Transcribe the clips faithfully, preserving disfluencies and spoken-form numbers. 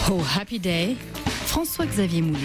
Oh Happy Day, François-Xavier Moulet.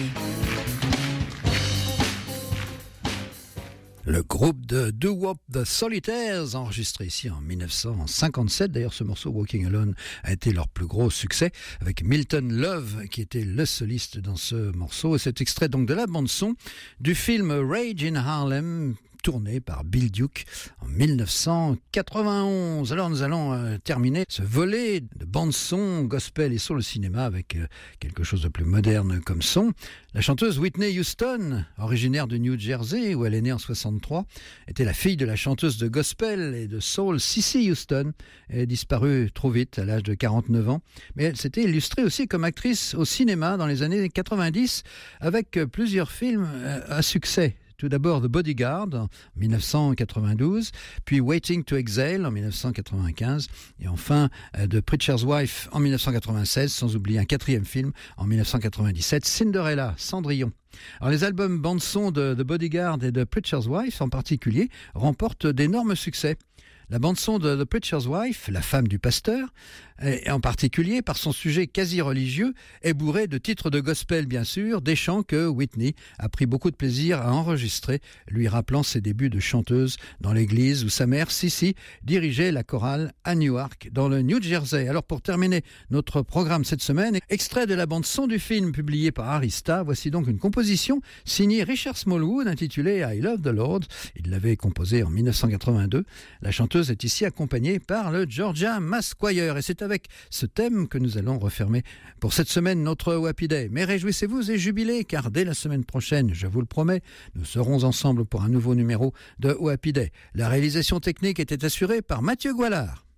Le groupe de doo-wop The Solitaires, enregistré ici en dix-neuf cent cinquante-sept. D'ailleurs, ce morceau Walking Alone a été leur plus gros succès, avec Milton Love qui était le soliste dans ce morceau. Et cet extrait donc de la bande-son du film Rage in Harlem, tourné par Bill Duke en dix-neuf cent quatre-vingt-onze. Alors nous allons euh, terminer ce volet de bande-son gospel et sur le cinéma avec euh, quelque chose de plus moderne comme son. La chanteuse Whitney Houston, originaire de New Jersey où elle est née en soixante-trois, était la fille de la chanteuse de gospel et de soul Cissy Houston. Elle est disparue trop vite à l'âge de quarante-neuf ans, mais elle s'était illustrée aussi comme actrice au cinéma dans les années quatre-vingt-dix avec euh, plusieurs films euh, à succès. Tout d'abord The Bodyguard en dix-neuf cent quatre-vingt-douze, puis Waiting to Exhale en dix-neuf cent quatre-vingt-quinze, et enfin euh, The Preacher's Wife en dix-neuf cent quatre-vingt-seize, sans oublier un quatrième film en dix-neuf cent quatre-vingt-dix-sept, Cinderella, Cendrillon. Alors les albums bande-son de The Bodyguard et de Preacher's Wife en particulier remportent d'énormes succès. La bande-son de The Preacher's Wife, la femme du pasteur, et en particulier par son sujet quasi religieux, est bourrée de titres de gospel bien sûr, des chants que Whitney a pris beaucoup de plaisir à enregistrer, lui rappelant ses débuts de chanteuse dans l'église où sa mère, Cissy, dirigeait la chorale à Newark, dans le New Jersey. Alors pour terminer notre programme cette semaine, extrait de la bande-son du film publié par Arista, voici donc une composition signée Richard Smallwood intitulée I Love the Lord. Il l'avait composée en dix-neuf cent quatre-vingt-deux. La chanteuse est ici accompagnée par le Georgia Mass Choir et c'est avec ce thème que nous allons refermer pour cette semaine notre Happy Day. Mais réjouissez-vous et jubilez car dès la semaine prochaine, je vous le promets, nous serons ensemble pour un nouveau numéro de Happy Day. La réalisation technique était assurée par Mathieu Goualard.